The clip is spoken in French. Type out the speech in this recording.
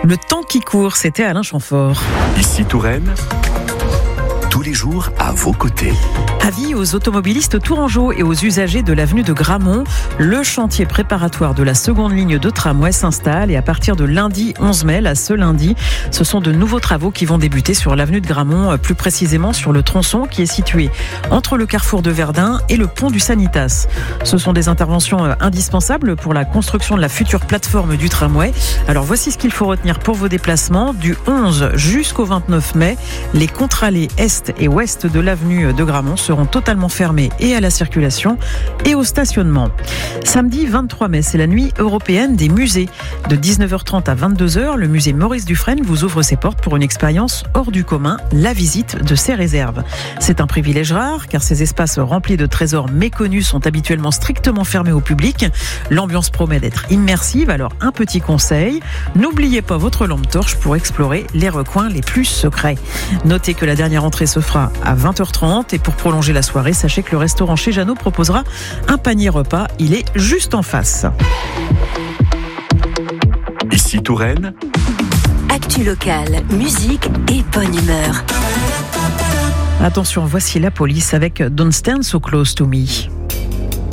Le temps qui court, c'était Alain Chamfort. Ici Touraine, tous les jours à vos côtés. Avis aux automobilistes tourangeaux et aux usagers de l'avenue de Gramont. Le chantier préparatoire de la seconde ligne de tramway s'installe et à partir de lundi 11 mai, là, ce lundi, ce sont de nouveaux travaux qui vont débuter sur l'avenue de Gramont, plus précisément sur le tronçon qui est situé entre le carrefour de Verdun et le pont du Sanitas. Ce sont des interventions indispensables pour la construction de la future plateforme du tramway. Alors voici ce qu'il faut retenir pour vos déplacements. Du 11 jusqu'au 29 mai, les contre-allées est et ouest de l'avenue de Gramont seront totalement fermés et à la circulation et au stationnement. Samedi 23 mai, c'est la nuit européenne des musées. De 19h30 à 22h, le musée Maurice Dufresne vous ouvre ses portes pour une expérience hors du commun, la visite de ses réserves. C'est un privilège rare car ces espaces remplis de trésors méconnus sont habituellement strictement fermés au public. L'ambiance promet d'être immersive, alors un petit conseil, n'oubliez pas votre lampe torche pour explorer les recoins les plus secrets. Notez que la dernière entrée se fera à 20h30 et pour prolonger la soirée, sachez que le restaurant Chez Jeannot proposera un panier repas. Il est juste en face. Ici Touraine, actu locale, musique et bonne humeur. Attention, voici la police avec Don't Stand So Close to Me.